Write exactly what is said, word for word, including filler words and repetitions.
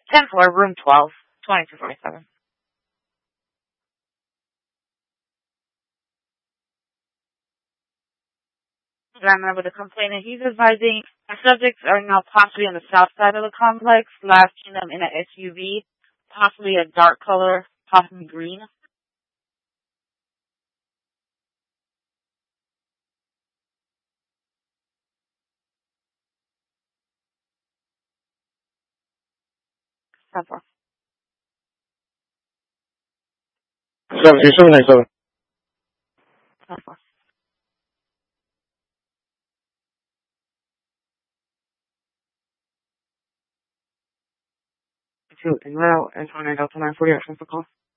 tenth floor, room twelve, twenty-two forty-seven. Landlord with a complaint, and he's advising the subjects are now possibly on the south side of the complex, last seen them in an S U V, possibly a dark color, possibly green. ten four. Seven two seven nine seven. ten four. Two, and now, and twenty-nine Delta nine forty, action for call.